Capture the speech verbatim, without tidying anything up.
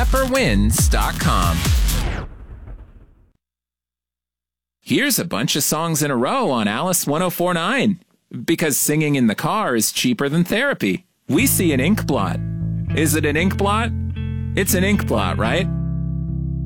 pepper wins dot com. Here's a bunch of songs in a row on Alice one oh four point nine. Because singing in the car is cheaper than therapy. We see an ink blot. Is it an ink blot? It's an ink blot, right?